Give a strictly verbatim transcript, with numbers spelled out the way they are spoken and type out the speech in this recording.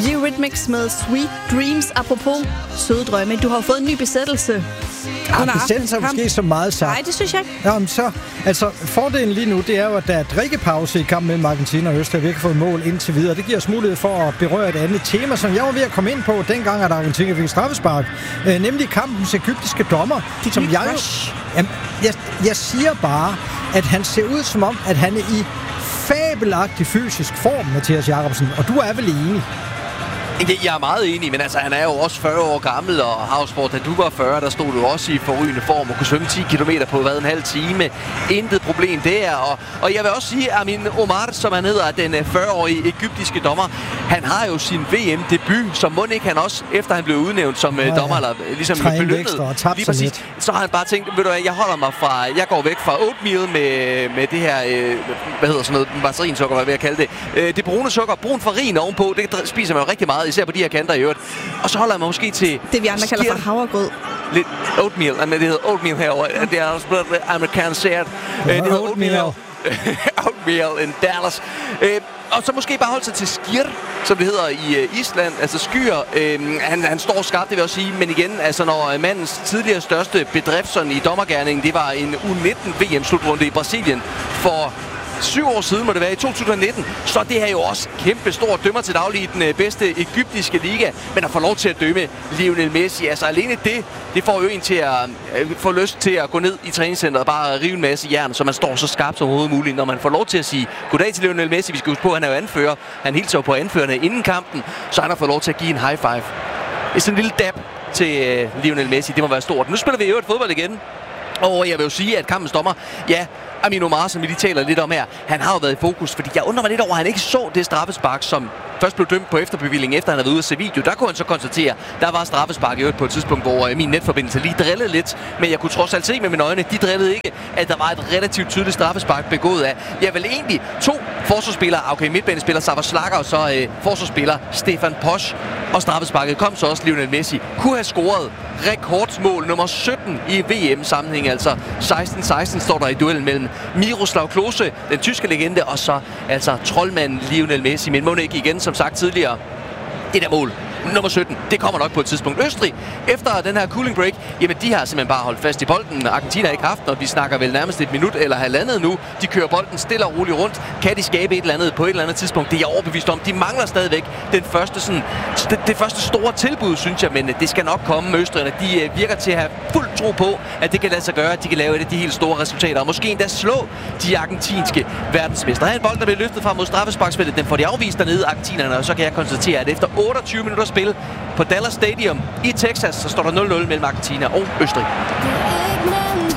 Eurythmics med Sweet Dreams. Apropos søde drømme, du har fået en ny besættelse. Ja, besættelse er måske så meget sagt. Nej, det synes jeg ikke. Jamen så, altså fordelen lige nu, det er jo, at der er drikkepause i kampen mellem Argentina og Østrig. Vi har ikke fået mål indtil videre. Det giver os mulighed for at berøre et andet tema, som jeg var ved at komme ind på, dengang at Argentina fik straffespark. Øh, nemlig kampens egyptiske dommer, det som jeg jo... Jamen, jeg, jeg siger bare, at han ser ud som om, at han er i fabelagtig fysisk form, Mathias Jacobsen. Og du er vel enig? Jeg er meget enig, men altså, han er jo også fyrre år gammel, og Havsborg, da du var fyrre, der stod du også i forrygende form og kunne svømme ti kilometer på hvad, en halv time. Intet problem der. Og, og jeg vil også sige, at Amin Omar, som han hedder, den fyrre-årige egyptiske dommer, han har jo sin V M-debut, så må ikke han også, efter han blev udnævnt som ja, ja. dommer, eller ligesom belønnet, lige præcis, så har han bare tænkt, ved du hvad, jeg holder mig fra, jeg går væk fra oatmeal med, med det her, øh, hvad hedder sådan noget, margarinsukker, hvad vil jeg kalde det. Øh, det brune sukker, brun farin ovenpå, det spiser man jo rigtig meget, især på de her kanter i øvrigt. Og så holder man måske til... Det vi andre kalder for havregrød. Lidt oatmeal. Det hedder oatmeal herovre. Det er også blevet amerikaniseret. Det hedder oatmeal. Oatmeal in Dallas. Og så måske bare holde sig til skir, som det hedder i Island. Altså skyer. Han, han står skarpt, det vil jeg også sige. Men igen, altså når mandens tidligere største bedrift sådan i dommergerningen, det var en U nitten V M-slutrunde i Brasilien for... Syv år siden må det være, i to tusind nitten, så det her jo også kæmpe stor dømmer til daglig i den bedste egyptiske liga, men at få lov til at dømme Lionel Messi, altså alene det, det får jo en til at øh, få lyst til at gå ned i træningscenteret og bare rive en masse jern, så man står så skarpt som overhovedet muligt, når man får lov til at sige goddag til Lionel Messi. Vi skal huske på, at han er jo anfører, han hilser jo på anførerne inden kampen, så han har fået lov til at give en high five. Det er sådan en lille dab til øh, Lionel Messi, det må være stort. Nu spiller vi jo et fodbold igen, og jeg vil jo sige, at kampens dommer, ja, Amin Omar, som vi lige taler lidt om her, han har jo været i fokus, fordi jeg undrer mig lidt over, at han ikke så det straffespark, som først blev dømt på efterbevilling, efter han havde været ude at se video. Der kunne han så konstatere, der var straffespark i øvrigt på et tidspunkt, hvor min netforbindelse lige drillede lidt, men jeg kunne trods alt se med mine øjne, de drillede ikke, at der var et relativt tydeligt straffespark begået af, jeg vil egentlig to forsvarsspillere, okay, midtbanespiller Sava Slager og så øh, forsvarsspiller Stefan Posch, og straffesparket kom så også Lionel Messi, kunne have scoret rekordsmål nummer sytten i V M-sammenhæng, altså seksten seksten står der i duellen mellem Miroslav Klose, den tyske legende, og så altså troldmanden Lionel Messi, men må ikke igen, som sagt tidligere, det der mål nummer sytten, det kommer nok på et tidspunkt. Østrig, efter den her cooling break, jamen de har simpelthen bare holdt fast i bolden. Argentina har ikke haft, og vi snakker vel nærmest et minut eller halvandet nu. De kører bolden stille og roligt rundt. Kan de skabe et eller andet på et eller andet tidspunkt? Det er jeg overbevist om. De mangler stadigvæk den første, sådan, det, det første store tilbud, synes jeg, men det skal nok komme med østrigerne. De virker til at have fuld tro på, at det kan lade sig gøre, at de kan lave et af de helt store resultater, og måske endda slå de argentinske verdensmestre. Her er en bold, der bliver løftet frem mod straffesparksfeltet. Den får de afvist dernede, argentinerne, og så kan jeg konstatere, at efter otteogtyve minutter spil på Dallas Stadium i Texas, så står der nul nul mellem Argentina og Østrig.